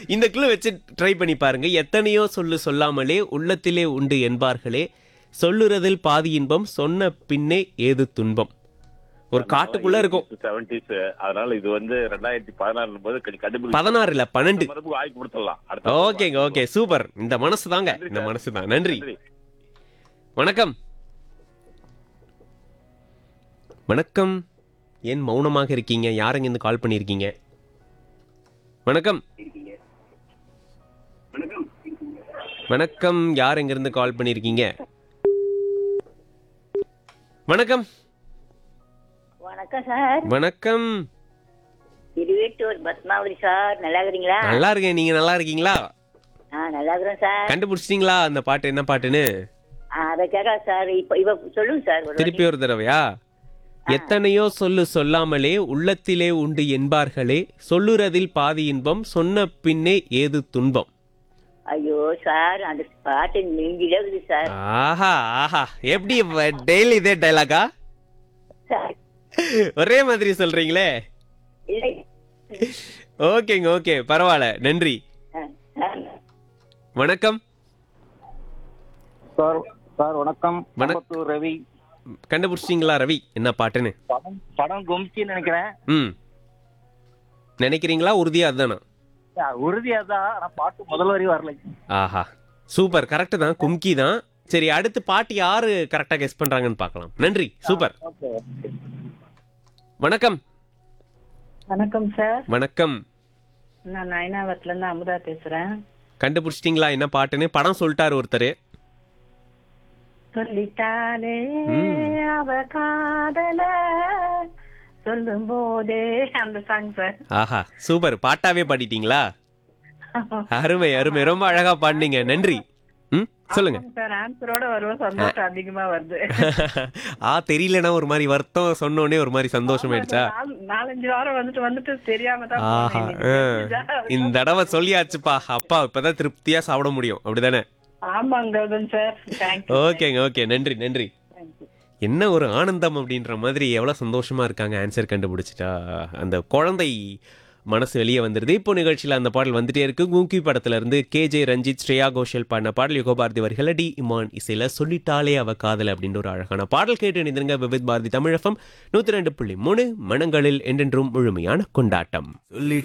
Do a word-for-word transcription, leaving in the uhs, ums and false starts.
இந்த க்ளூ வச்சு ட்ரை பண்ணி பாருங்க. எத்தனையோ சொல்லு சொல்லாமலே உள்ளத்திலே உண்டு என்பார்களே, சொல்லுறதில் பாதி இன்பம், சொன்ன பின்னே ஏது துன்பம். ஒரு காட்டுக்குள்ள இருக்கும். செவன்டிஸ் அதனால இது வந்து ரெண்டாயிரத்தி பதினாறு போது கண்டுபிடிச்சு பதினாறு இல்ல பன்னெண்டு. வாய்ப்பு கொடுத்துடலாம். ஓகேங்க, ஓகே, சூப்பர். இந்த மனசு தாங்க, இந்த மனசு தான். நன்றி. வணக்கம். வணக்கம். ஏன் மௌனமாக இருக்கீங்க? யாருங்க இருந்து கால் பண்ணிருக்கீங்க? வணக்கம். வணக்கம். யார் எங்க இருந்து கால் பண்ணிருக்கீங்க? வணக்கம். வணக்கம் சார். வணக்கம். திருவேட்டூர் பத்மாவதி சார், நல்லா இருக்கிறீங்களா? நல்லா இருக்கேன். நீங்க நல்லா இருக்கீங்களா? ஆ, நல்லா இருக்கிறேன் சார். கண்டுபிடிச்சிட்டீங்களா அந்த பாட்டு என்ன பாட்டுன்னு? ஆ, அதை கேட்கலாம் சார். இப்ப இப்ப சொல்லுங்க சார். ஒரு திருப்பி ஒரு தடவையா? எத்தனையோ சொல்லு சொல்லாமலே உள்ளத்திலே உண்டு என்பார்களே, சொல்லுறதில் பாதி இன்பம், சொன்ன பின்னே ஏது துன்பம். ஐயோ சார், அந்த பாட்டு நெஞ்சில இருக்குது சார். ஆஹா ஆஹா, எப்படி டெய்லி இதே டைலாகா? சார், ஒரே மாதிரி சொல்றீங்களே. இல்லை. ஓகேங்க, ஓகே, பரவாயில்ல, நன்றி. ஆ, ஆ. வணக்கம். சார் சார் வணக்கம். வணக்கம். அம்பத்தூர் ரவி. கண்டுபிடிச்சிட்டீங்களா ரவி என்ன பாட்டுன்னு? படம் படம் கும்கின்னு நினைக்கிறேன். ம், நினைக்கிறீங்களா? உறுதியா அதுதானா? உறுதியா தான், ஆனா பாட்டு முதல் வரி வரல. ஆஹா, சூப்பர், கரெக்ட் தான், கும்கி தான். சரி, அடுத்து பாட்டு யாரு கரெக்டா கெஸ் பண்றாங்கன்னு பார்க்கலாம். நன்றி, சூப்பர். வணக்கம். வணக்கம் சார். வணக்கம். நான் நயனாவரத்துல இருந்து அமுதா பேசுறேன். கண்டுபிடிச்சிட்டீங்களா என்ன பாட்டுன்னு? படம் சொல்லிட்டாரு ஒருத்தர். சொல்லிட்டாலே அவ காதல சொல்லும் போதே அந்த சாங் சார். ஆஹா, சூப்பர், பாட்டாவே பாடிட்டீங்களா? அருமை அருமை, ரொம்ப அழகா பாடினீங்க. நன்றி. ம், சொல்லுங்க சார். ஆன்சரோட வருவோம், சந்தோஷம் அதிகமா வருது. ஆ, தெரியலனா ஒரு மாதிரி வருத்தம், சொன்னோடனே ஒரு மாதிரி சந்தோஷம் ஆயிடுச்சா? நாலு- நாலஞ்சு வாரம் வந்துட்டு வந்துட்டு தெரியாம தான் ஆஹா, போனேன். இந்த தடவை சொல்லியாச்சுப்பா, அப்பா இப்பதான் திருப்தியா சாப்பிட முடியும், அப்படிதானே? ஆமாங்க சார். தேங்க்யூ. ஓகேங்க, ஓகே, நன்றி நன்றி. என்ன ஒரு ஆனந்தம் அப்படின்ற மாதிரி, எவ்வளவு சந்தோஷமா இருக்காங்க ஆன்சர் கண்டுபிடிச்சிட்டா. அந்த குழந்தை மனசு வெளியே வந்துருது. இப்போ நிகழ்ச்சியில் அந்த பாடல் வந்துட்டே இருக்கு. குங்கி படத்துல இருந்து கே ஜே ரஞ்சித், ஸ்ரேயா கோஷல் பாடின பாடல். யுகபாரதி வரிகள், டி இமான் இசையில சொல்லிட்டாலே அவ காதல் அப்படின்ற ஒரு அழகான பாடல் கேட்டு நினைந்திருங்க. விவித் பாரதி தமிழ் எஃப்எம் நூத்தி ரெண்டு புள்ளி மூணு, மனங்களில் என்றென்றும் முழுமையான கொண்டாட்டம்.